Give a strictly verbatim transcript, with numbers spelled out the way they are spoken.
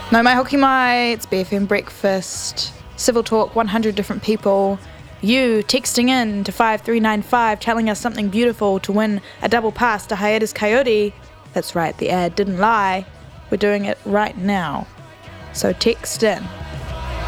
No mai hoki mai, it's B F M Breakfast. Civil Talk, one hundred different people. You texting in to five three nine five telling us something beautiful to win a double pass to Hiatus Coyote. That's right, the ad didn't lie. We're doing it right now. So text in.